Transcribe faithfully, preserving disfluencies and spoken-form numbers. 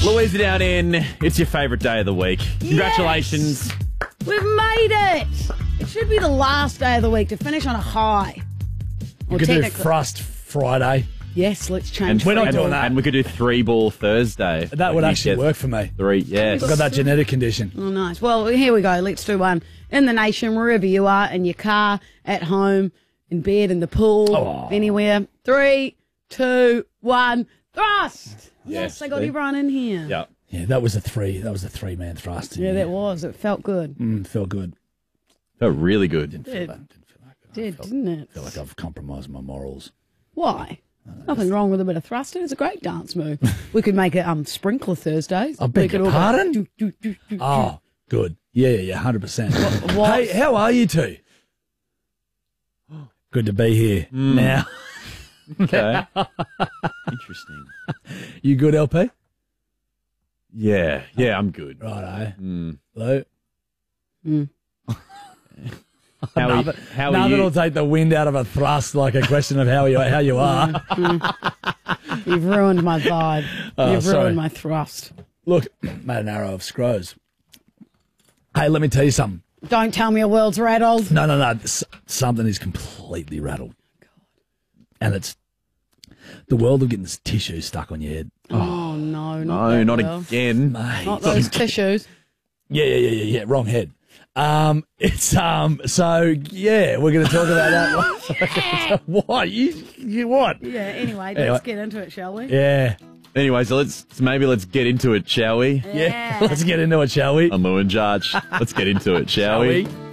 Louisa down in, it's your favourite day of the week. Congratulations. Yes. We've made it. It should be the last day of the week to finish on a high. We could do Thrust Friday. Yes, let's change. And, We're not and, doing that. And we could do three ball Thursday. That would Like you actually get work for me. Three, yes. I've got that genetic condition. Oh, nice. Well, here we go. Let's do one in the nation, wherever you are, in your car, at home, in bed, in the pool, Oh. anywhere. Three, two, one, thrust. Yes, Yes, I got see? everyone in here. Yeah. Yeah, that was a three. That was a three-man thrust. Yeah, that was. It felt good. Mm, felt good. Felt really good. Didn't feel Did. that. Didn't feel like that. Did, I felt, didn't it? feel like I've compromised my morals. Why? Nothing wrong with a bit of thrust. It's a great dance move. We could make it um sprinkler Thursdays. I beg We could your all go, pardon? do, do, do, do, Oh, good. Yeah, yeah, yeah, one hundred percent. what? Hey, how are you two? Good to be here. Now, Okay. Interesting. you good, L P? Yeah. Yeah, I'm good. Righto. Mm. Lou? How, are you, Nothing, how are nothing you? will take the wind out of a thrust like a question of how you how you are. You've ruined my vibe. Oh, You've sorry. ruined my thrust. Look, made an arrow of scrows. Hey, let me tell you something. Don't tell me your world's rattled. No, no, no. S- something is completely rattled. And it's the world of getting this tissue stuck on your head. Oh, no. Not No, that not well. again. Mate. Not those tissues. Yeah, yeah, yeah, yeah, yeah. Wrong head. Um, it's um. So yeah, we're going to talk about that. What you you what? Yeah, anyway, Anyway. let's get into it, shall we? Yeah, Anyway, so let's so maybe let's get into it, shall we? yeah. Let's get into it, shall we? I'm Lou and Judge. Let's get into it, shall, Shall we? we?